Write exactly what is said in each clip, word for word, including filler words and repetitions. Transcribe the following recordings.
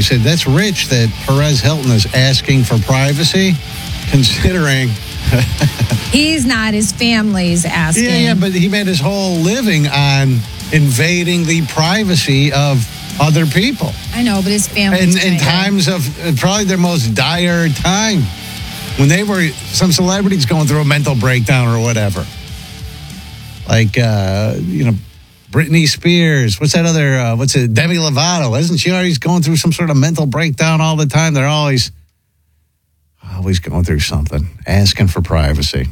He said, that's rich that Perez Hilton is asking for privacy, considering... He's not. His family's asking. Yeah, yeah, but he made his whole living on invading the privacy of other people. I know, but his family. In, in times of uh, probably their most dire time, when they were some celebrities going through a mental breakdown or whatever, like uh, you know, Britney Spears. What's that other? Uh, what's it? Demi Lovato. Isn't she always going through some sort of mental breakdown all the time? They're always, always going through something, asking for privacy.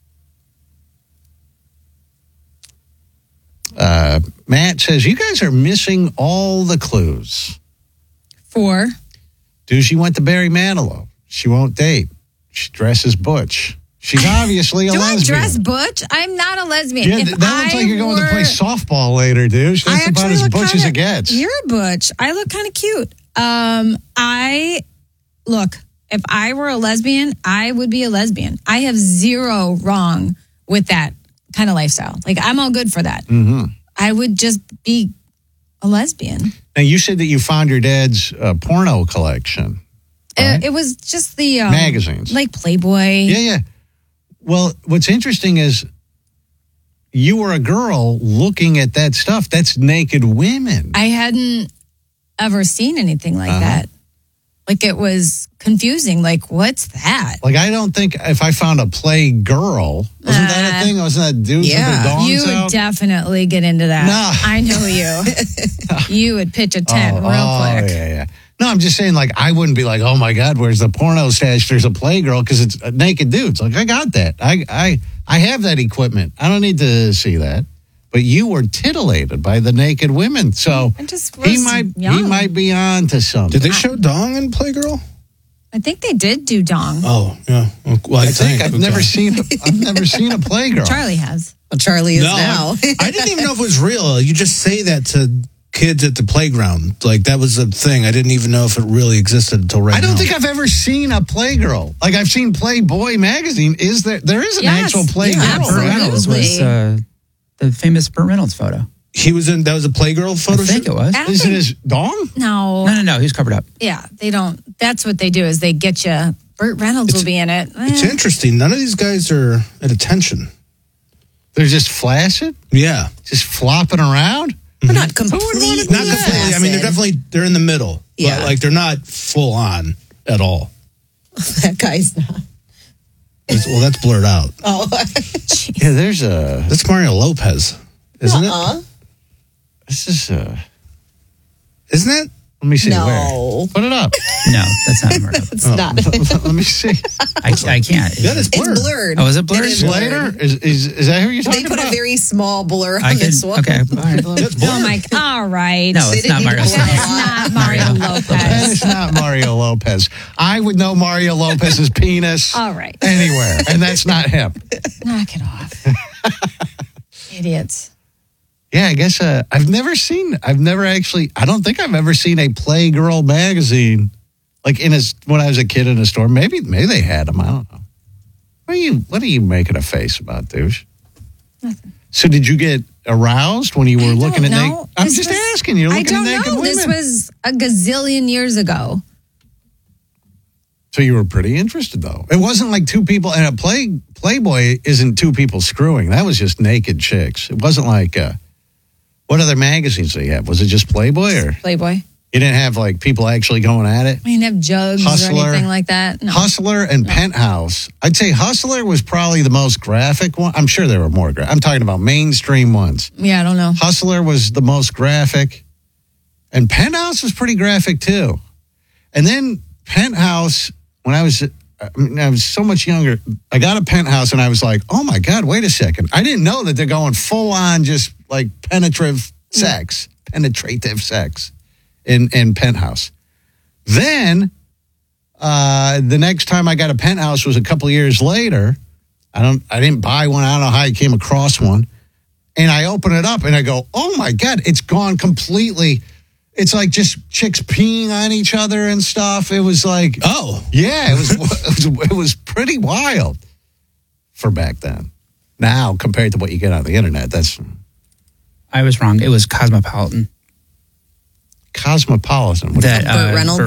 Uh, Matt says, you guys are missing all the clues. For? Do she went to Barry Manilow? She won't date. She dresses butch. She's obviously a Do lesbian. I dress butch? I'm not a lesbian. Yeah, if that looks I like you're going were, to play softball later, dude. That's I about as look butch kinda, as it gets. You're a butch. I look kind of cute. Um, I, look, if I were a lesbian, I would be a lesbian. I have zero wrong with that kind of lifestyle. Like, I'm all good for that. Mm-hmm. I would just be a lesbian. Now, you said that you found your dad's uh, porno collection. Right? It, it was just the... Um, magazines. Like Playboy. Yeah, yeah. Well, what's interesting is you were a girl looking at that stuff. That's naked women. I hadn't ever seen anything like Uh-huh. that. Like, it was confusing. Like, what's that? Like, I don't think if I found a play girl, wasn't that a thing? Wasn't that dudes yeah. with their dongs You would out? definitely get into that. No. I know you. You would pitch a tent oh, real oh, quick. yeah, yeah. No, I'm just saying, like, I wouldn't be like, oh, my God, where's the porno stash? There's a Playgirl because it's naked dudes. Like, I got that. I, I, I have that equipment. I don't need to see that. But you were titillated by the naked women. So I just he was might young. he might be on to something. Did they show Dong in Playgirl? I think they did do dong. Oh, yeah. Well, I, I think I've okay. never seen I've never seen a Playgirl. Charlie has. Well, Charlie is No, now. I didn't even know if it was real. You just say that to kids at the playground. Like, that was a thing. I didn't even know if it really existed until right I don't now. think I've ever seen a Playgirl. Like, I've seen Playboy magazine. Is there there is an Yes, actual Playgirl? yeah, Burt Reynolds was uh, the famous Burt Reynolds photo. He was in, that was a Playgirl photo I think shoot? it was. I Is it think- his dong? No. No, no, no. He was covered up. Yeah, they don't. That's what they do is they get you. Burt Reynolds It's- will be in it. It's Eh. interesting. None of these guys are at attention. They're just flaccid? Yeah. Just flopping around? We're not completely. Not completely. I mean, they're definitely, they're in the middle. Yeah. But, like, they're not full on at all. That guy's not. It's- well, that's blurred out. Oh, Yeah, there's a... That's Mario Lopez, isn't uh-uh. it? This is a... Isn't it? Let me see No. where. Put it up. No, that's not Marco. It's not. Let me see. I, I can't. That is It's blurred. blurred. Oh, is it blurred? It is Slater? blurred. Is, is, is that who you're talking They put about? a very small blur on I could, this one. okay. All right. That's Oh blurred. my! All right. No, They it's not didn't Mario. need to blur It's it. not Mario That Lopez. is not Mario Lopez. I would know Mario Lopez's penis All right. anywhere, and that's not him. Knock it off. Idiots. Yeah, I guess uh, I've never seen, I've never actually, I don't think I've ever seen a Playgirl magazine, like in a, when I was a kid in a store. Maybe, maybe they had them. I don't know. What are you, what are you making a face about, douche? Nothing. So did you get aroused when you were I looking don't at naked? know. I'm This just was- asking. You're I looking don't at naked know. women. This was a gazillion years ago. So you were pretty interested, though. It wasn't like two people, and a play Playboy isn't two people screwing. That was just naked chicks. It wasn't like, uh, what other magazines did you have? Was it just Playboy, or Playboy. you didn't have like people actually going at it? I didn't have jugs Hustler. or anything like that. No. Hustler and Penthouse. I'd say Hustler was probably the most graphic one. I'm sure there were more. Gra- I'm talking about mainstream ones. Yeah, I don't know. Hustler was the most graphic, and Penthouse was pretty graphic too. And then Penthouse, when I was, I, mean, I was so much younger, I got a Penthouse and I was like, oh my God, wait a second. I didn't know that they're going full on just like penetrative sex, penetrative sex in, in Penthouse. Then uh, the next time I got a Penthouse was a couple of years later. I don't, I didn't buy one. I don't know how I came across one. And I open it up and I go, oh my God, it's gone completely. It's like just chicks peeing on each other and stuff. It was like, Oh. yeah, it was, it was, it was pretty wild for back then. Now, compared to what you get on the internet, that's I was wrong. It was Cosmopolitan. Cosmopolitan. What do you- That Burt uh, Reynolds?